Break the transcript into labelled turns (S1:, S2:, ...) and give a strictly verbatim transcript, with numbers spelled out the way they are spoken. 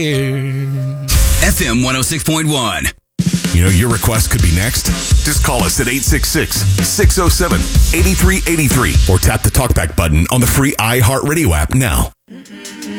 S1: F M one oh six point one.
S2: You know, your request could be next. Just call us at eight six six, six oh seven, eight three eight three or tap the talkback button on the free iHeartRadio app now.